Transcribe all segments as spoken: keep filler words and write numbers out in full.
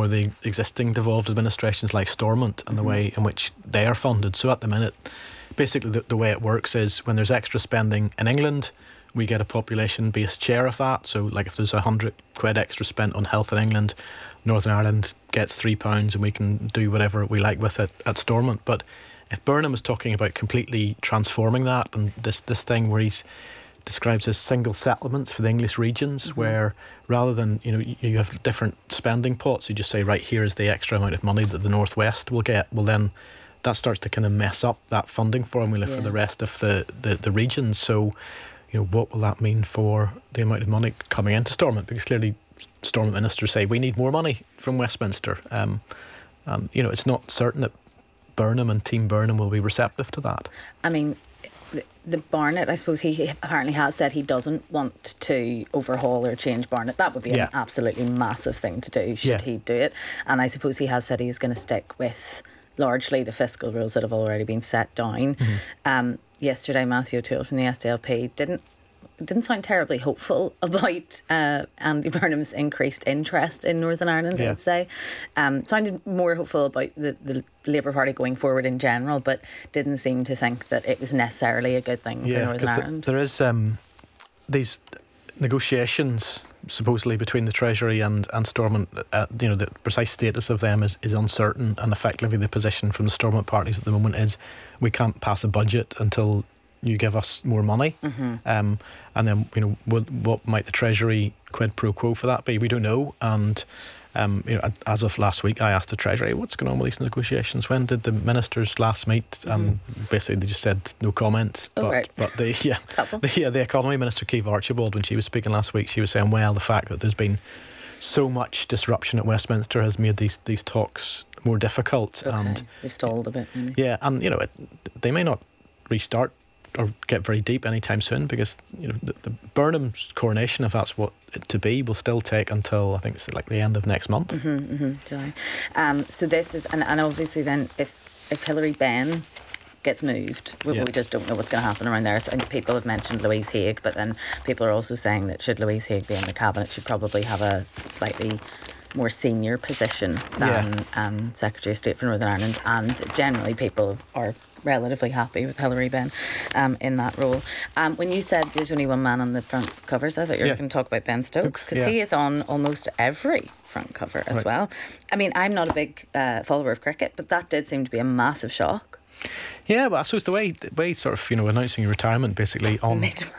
more the existing devolved administrations like Stormont and mm-hmm. the way in which they are funded. So at the minute, basically the, the way it works is when there's extra spending in England, we get a population-based share of that. So like if there's a hundred quid extra spent on health in England, Northern Ireland gets three pounds and we can do whatever we like with it at Stormont. But if Burnham is talking about completely transforming that, and this, this thing where he's describes as single settlements for the English regions, mm-hmm. where rather than, you know, you have different spending pots, you just say, right, here is the extra amount of money that the Northwest will get. Well, then that starts to kind of mess up that funding formula yeah. for the rest of the, the, the regions. So, you know, what will that mean for the amount of money coming into Stormont? Because clearly Stormont ministers say, we need more money from Westminster. Um, and, you know, it's not certain that Burnham and Team Burnham will be receptive to that. I mean, the Barnett, I suppose he apparently has said he doesn't want to overhaul or change Barnett. That would be yeah. an absolutely massive thing to do should yeah. he do it. And I suppose he has said he is going to stick with largely the fiscal rules that have already been set down. Mm-hmm. Um, yesterday, Matthew O'Toole from the S D L P didn't didn't sound terribly hopeful about uh, Andy Burnham's increased interest in Northern Ireland, yeah. I'd say. Um, sounded more hopeful about the, the Labour Party going forward in general, but didn't seem to think that it was necessarily a good thing yeah, for Northern Ireland. There is um, these negotiations supposedly between the Treasury and, and Stormont. Uh, you know, the precise status of them is, is uncertain, and effectively the position from the Stormont parties at the moment is we can't pass a budget until you give us more money. Mm-hmm. Um, and then, you know, what, what might the Treasury quid pro quo for that be? We don't know. And, um, you know, as of last week, I asked the Treasury, what's going on with these negotiations? When did the ministers last meet? Mm-hmm. And basically they just said no comment. Oh, but, right. But the, yeah, the, yeah, the Economy Minister, Keith Archibald, when she was speaking last week, she was saying, well, the fact that there's been so much disruption at Westminster has made these, these talks more difficult. Okay. And they've stalled a bit, maybe. Yeah, and, you know, it, they may not restart or get very deep anytime soon, because, you know, the, the Burnham's coronation, if that's what it to be, will still take until I think it's like the end of next month. Mm-hmm, mm-hmm, July. Um, so this is, and, and obviously then if if Hilary Benn gets moved, we, yeah. we just don't know what's going to happen around there. So, and people have mentioned Louise Haigh, but then people are also saying that should Louise Haigh be in the cabinet, she'd probably have a slightly more senior position than yeah. um, Secretary of State for Northern Ireland, and generally people are relatively happy with Hilary Benn um, in that role. Um, when you said there's only one man on the front covers, I thought you were yeah. going to talk about Ben Stokes, because yeah. he is on almost every front cover as right. well. I mean, I'm not a big uh, follower of cricket, but that did seem to be a massive shock. Yeah, but I suppose the way, the way sort of, you know, announcing your retirement basically on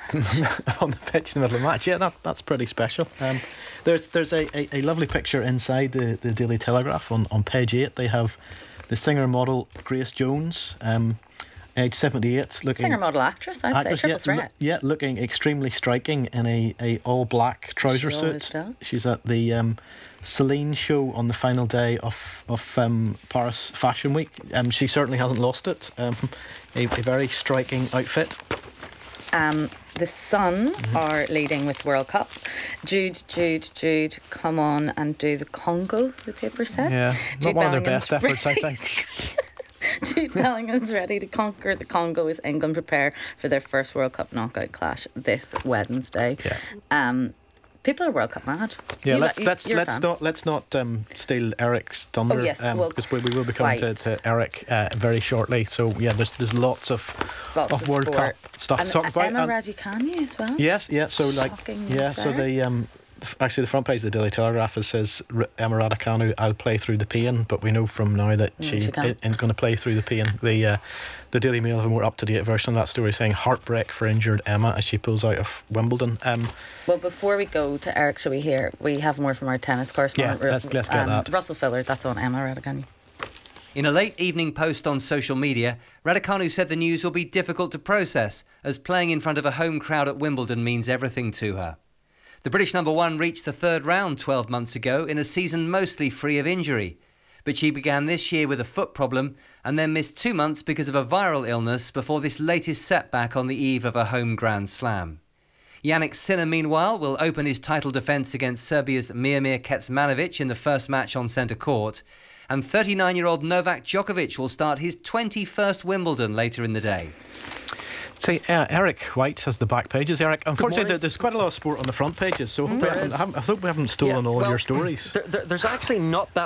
on the pitch in the middle of the match, yeah, that, that's pretty special. Um, there's there's a, a, a lovely picture inside the, the Daily Telegraph on, on page eight. They have the singer-model Grace Jones, um, age seventy-eight. Looking singer-model actress, I'd actress, say, triple yeah, threat. Lo- yeah, looking extremely striking in a, a all-black trouser she suit. She's at the um, Celine show on the final day of, of um, Paris Fashion Week. Um, she certainly hasn't lost it. Um, a, a very striking outfit. Um, the Sun mm-hmm. are leading with World Cup. Jude, Jude, Jude, come on and do the Congo, the paper says. Yeah, Jude not one Bellingham's of their best efforts, I think. Jude Bellingham's ready to conquer the Congo as England prepare for their first World Cup knockout clash this Wednesday. Yeah. Um, people are World Cup mad. Yeah, you let's like, let's let's not let's not um, steal Eric's thunder. Oh, yes, um, well, because we, we will be coming to, to Eric uh, very shortly. So yeah, there's there's lots of lots of, of World sport. Cup stuff and to talk about. Emma Raducanu as well. Yes, yeah. So Shocking like yeah, so there. the um. Actually, the front page of the Daily Telegraph says Emma Raducanu, I'll play through the pain, but we know from now that mm, she, she isn't going to play through the pain. The uh, the Daily Mail have a more up-to-date version of that story saying heartbreak for injured Emma as she pulls out of Wimbledon. Um, well, before we go to Eric, shall we hear, we have more from our tennis correspondent. Yeah, let's, let's get um, that. Russell Filler, that's on Emma Raducanu. In a late evening post on social media, Raducanu said the news will be difficult to process, as playing in front of a home crowd at Wimbledon means everything to her. The British number one reached the third round twelve months ago in a season mostly free of injury. But she began this year with a foot problem and then missed two months because of a viral illness before this latest setback on the eve of a home Grand Slam. Jannik Sinner, meanwhile, will open his title defence against Serbia's Miomir Kecmanovic in the first match on centre court. And thirty-nine-year-old Novak Djokovic will start his twenty-first Wimbledon later in the day. See, uh, Eric White has the back pages. Eric, unfortunately, there's quite a lot of sport on the front pages, so I hope, mm, we, haven't, I hope we haven't stolen yeah, all well, of your stories. There, there, there's actually not that